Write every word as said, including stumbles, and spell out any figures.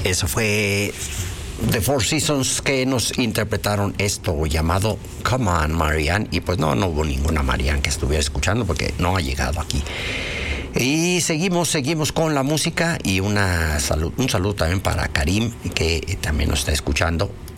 Eso fue The Four Seasons que nos interpretaron esto llamado Come On Marianne. Y pues no, no hubo ninguna Marianne que estuviera escuchando porque no ha llegado aquí. Y seguimos, seguimos con la música y una salud, un saludo también para Karim, que también nos está escuchando.